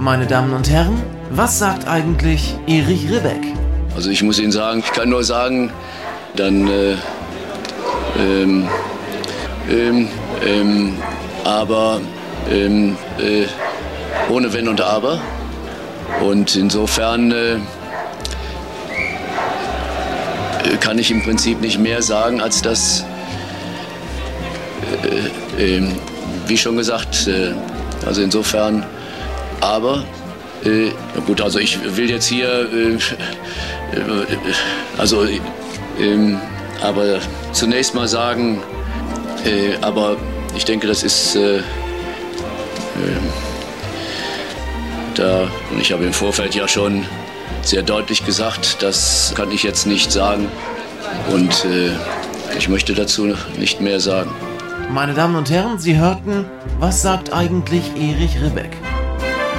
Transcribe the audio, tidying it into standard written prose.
Meine Damen und Herren, was sagt eigentlich Erich Ribbeck? Also ich muss Ihnen sagen, ich kann nur sagen, dann aber ohne Wenn und Aber. Und insofern kann ich im Prinzip nicht mehr sagen, als das, wie schon gesagt, also insofern, aber, na gut, also ich will jetzt hier, aber zunächst mal sagen, aber ich denke, das ist und ich habe im Vorfeld ja schon sehr deutlich gesagt, das kann ich jetzt nicht sagen und ich möchte dazu nicht mehr sagen. Meine Damen und Herren, Sie hörten, was sagt eigentlich Erich Ribbeck?